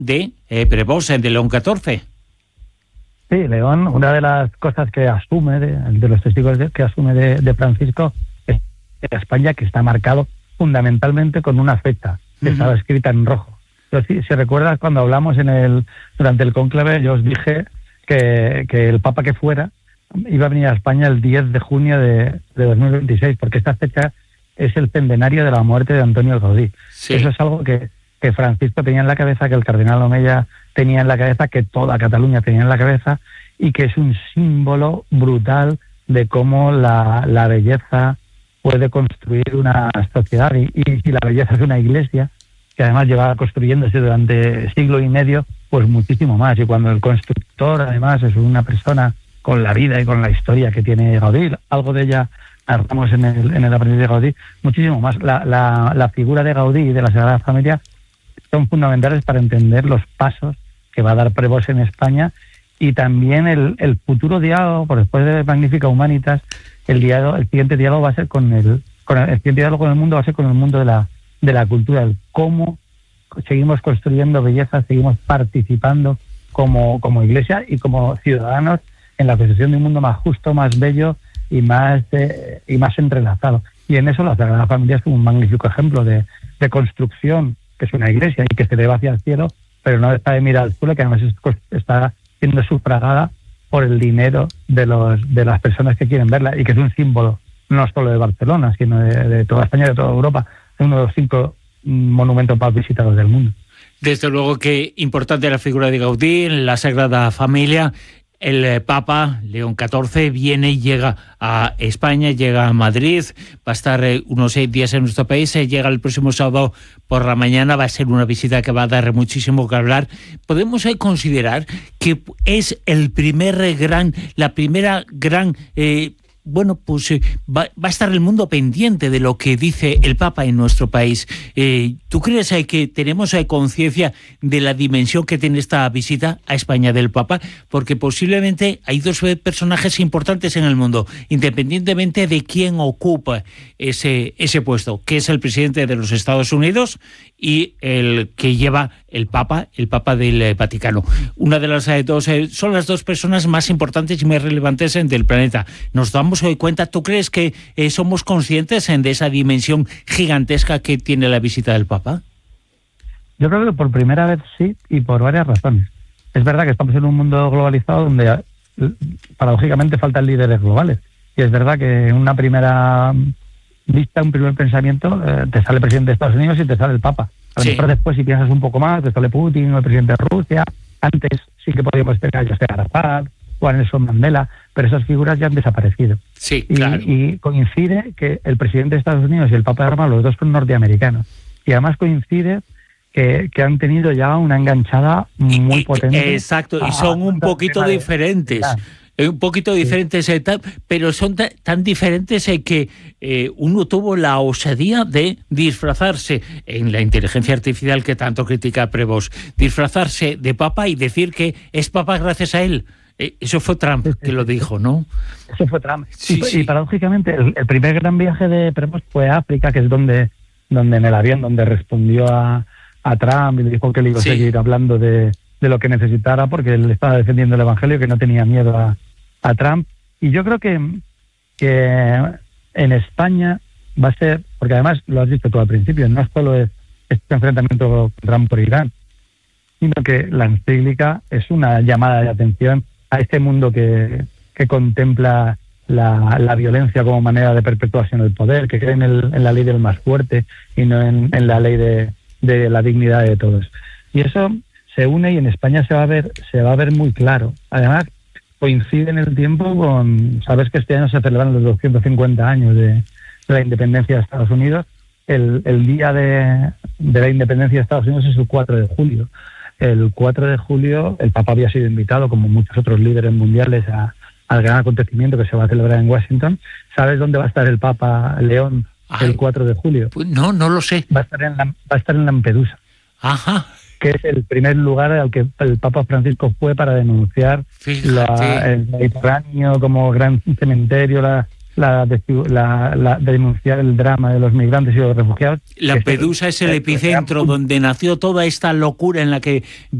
de Prevost, de León XIV. Sí, León, una de las cosas que asume, de los testigos que asume de Francisco, es que España, que está marcado fundamentalmente con una fecha, que estaba escrita en rojo. Entonces, si recuerdas, cuando hablamos durante el cónclave, yo os dije que el Papa que fuera iba a venir a España el 10 de junio de 2026, porque esta fecha es el centenario de la muerte de Antonio Gaudí. Sí. Eso es algo que Francisco tenía en la cabeza, que el cardenal Omeya tenía en la cabeza, que toda Cataluña tenía en la cabeza, y que es un símbolo brutal de cómo la belleza puede construir una sociedad. Y si la belleza es una iglesia, que además lleva construyéndose durante siglo y medio, pues muchísimo más. Y cuando el constructor además es una persona con la vida y con la historia que tiene Gaudí, algo de ella narramos en el aprendiz de Gaudí, muchísimo más. La figura de Gaudí y de la Sagrada Familia son fundamentales para entender los pasos que va a dar Prevost en España, y también el futuro diálogo, por después de Magnificat Humanitas, el siguiente diálogo va a ser con el siguiente diálogo con el mundo va a ser con el mundo de la cultura, el cómo seguimos construyendo belleza, seguimos participando como iglesia y como ciudadanos en la construcción de un mundo más justo, más bello y más entrelazado. Y en eso la Sagrada Familia es un magnífico ejemplo de construcción, que es una iglesia y que se eleva hacia el cielo, pero no está de mirar al suelo, que además está siendo sufragada por el dinero de las personas que quieren verla, y que es un símbolo no solo de Barcelona, sino de toda España y de toda Europa. Es uno de los 5 monumentos más visitados del mundo. Desde luego que importante la figura de Gaudí en la Sagrada Familia. El Papa León XIV viene y llega a España, llega a Madrid, va a estar unos 6 días en nuestro país, llega el próximo sábado por la mañana, va a ser una visita que va a dar muchísimo que hablar. Podemos considerar que es la primera gran... va a estar el mundo pendiente de lo que dice el Papa en nuestro país. ¿Tú crees que tenemos conciencia de la dimensión que tiene esta visita a España del Papa? Porque posiblemente hay 2 personajes importantes en el mundo, independientemente de quién ocupa ese puesto, que es el presidente de los Estados Unidos y el que lleva el Papa del Vaticano. Una de las son las 2 personas más importantes y más relevantes del planeta. Nos damos hoy cuenta. ¿Tú crees que somos conscientes de esa dimensión gigantesca que tiene la visita del Papa? Yo creo que por primera vez sí, y por varias razones. Es verdad que estamos en un mundo globalizado donde paradójicamente faltan líderes globales, y es verdad que en una primera vista, un primer pensamiento, te sale el presidente de Estados Unidos y te sale el Papa. A lo mejor después, si piensas un poco más, te sale Putin o el presidente de Rusia. Antes sí que podíamos tener a José Arafat o a Nelson Mandela, pero esas figuras ya han desaparecido. Sí, claro. Y coincide que el presidente de Estados Unidos y el Papa de Roma, los 2 son norteamericanos. Y además coincide que han tenido ya una enganchada muy potente. Exacto, y son un poquito diferentes. Un poquito diferentes, pero son tan diferentes que uno tuvo la osadía de disfrazarse en la inteligencia artificial que tanto critica Prevost, disfrazarse de Papa y decir que es Papa gracias a él. Eso fue Trump que lo dijo, ¿no? Eso fue Trump. Y paradójicamente el primer gran viaje de Prevost fue a África, que es donde en el avión donde respondió a Trump y le dijo que le iba a seguir hablando de lo que necesitara, porque él estaba defendiendo el Evangelio, que no tenía miedo a Trump. Y yo creo que en España va a ser, porque además lo has dicho tú al principio, no solo es este enfrentamiento con Trump por Irán, sino que la encíclica es una llamada de atención a este mundo que contempla la violencia como manera de perpetuarse en el poder, que cree en la ley del más fuerte y no en la ley de la dignidad de todos. Y eso se une, y en España se va a ver muy claro. Además, coincide en el tiempo con... Sabes que este año se celebran los 250 años de la independencia de Estados Unidos. El día de la independencia de Estados Unidos es el 4 de julio. El 4 de julio el Papa había sido invitado, como muchos otros líderes mundiales, al gran acontecimiento que se va a celebrar en Washington. ¿Sabes dónde va a estar el Papa León el 4 de julio? Pues no lo sé. Va a estar en Lampedusa. Ajá. Que es el primer lugar al que el Papa Francisco fue para denunciar el Mediterráneo como gran cementerio, la denunciar el drama de los migrantes y los refugiados. Lampedusa es el epicentro donde nació toda esta locura en la que